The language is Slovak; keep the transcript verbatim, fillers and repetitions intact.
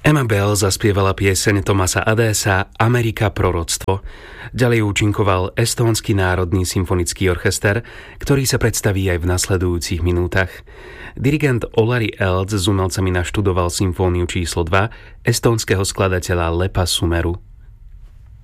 Emma Bell zaspievala pieseň Thomasa Adesa Amerika proroctvo. Ďalej účinkoval Estónsky národný symfonický orchester, ktorý sa predstaví aj v nasledujúcich minútach. Dirigent Olari Elz s umelcami naštudoval symfóniu číslo dva estónskeho skladateľa Lepa Sumeru.